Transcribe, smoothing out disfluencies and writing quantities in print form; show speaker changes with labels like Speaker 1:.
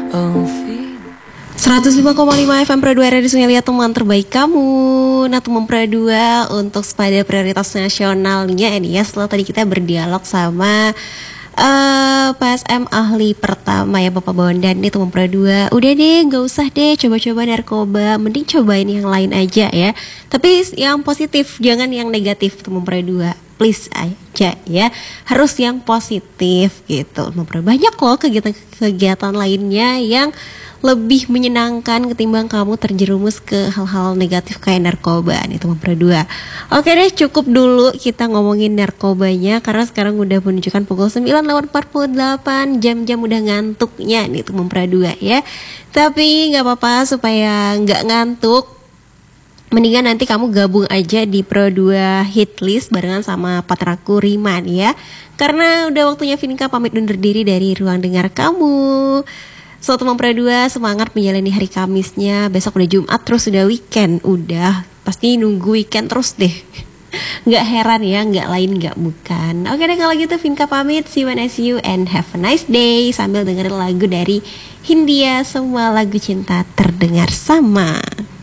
Speaker 1: 105,5 FM Pro 2 Radio Sungai Liat, teman terbaik kamu. Nah, teman Pro 2 untuk pada prioritas nasionalnya ini ya. Setelah tadi kita berdialog sama PSM ahli pertama ya, Bapak Bondan nih, teman Pro 2. Udah deh, gak usah deh coba-coba narkoba, mending cobain yang lain aja ya. Tapi yang positif, jangan yang negatif, teman Pro 2. Please aja ya, harus yang positif gitu. Banyak loh kegiatan-kegiatan lainnya yang lebih menyenangkan ketimbang kamu terjerumus ke hal-hal negatif kayak narkoba nih, teman Pro 2. Oke deh, cukup dulu kita ngomongin narkobanya karena sekarang udah menunjukkan pukul 9:48, jam-jam udah ngantuknya nih, teman Pro 2 ya. Tapi gak apa-apa, supaya gak ngantuk, mendingan nanti kamu gabung aja di Pro 2 Hitlist barengan sama Patraku Riman ya. Karena udah waktunya Vinka pamit undur diri dari ruang dengar kamu. So, teman Pro 2 semangat menjalani hari Kamisnya. Besok udah Jumat, terus udah weekend. Udah, pasti nunggu weekend terus deh. Gak heran ya, gak lain gak bukan. Oke deh, kalau gitu Vinka pamit. See you when I see you and have a nice day. Sambil dengerin lagu dari Hindia, semua lagu cinta terdengar sama.